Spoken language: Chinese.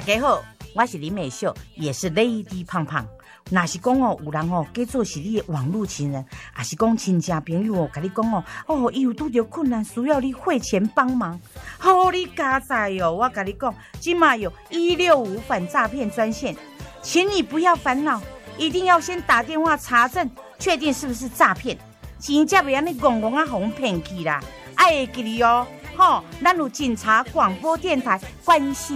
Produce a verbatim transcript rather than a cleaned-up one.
家好，我是林美秀，也是 Lady 胖胖。若是讲哦，有人哦，假做是你的网络情人，还是讲亲戚朋友哦，甲你讲哦，哦，伊有拄着困难，需要你汇钱帮忙，好你加载哦！我甲你讲，今嘛有一六五反诈骗专线，请你不要烦恼，一定要先打电话查证，确定是不是诈骗，钱才袂安尼戆戆啊，哄骗去啦！爱会记哩哦，吼，咱有警察广播电台关心。